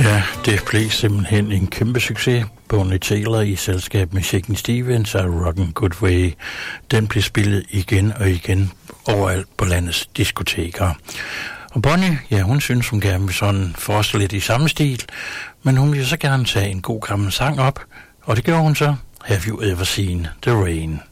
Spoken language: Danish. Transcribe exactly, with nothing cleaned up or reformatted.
Ja, det blev simpelthen en kæmpe succes. Bonnie Tyler i selskab med Shakin' Stevens og Rockin' Good Way. Den blev spillet igen og igen overalt på landets diskoteker. Og Bonnie, ja, hun synes, hun gerne vil sådan forstå lidt i samme stil, men hun vil så gerne tage en god gammel sang op, og det gjorde hun så. Have you ever seen the rain?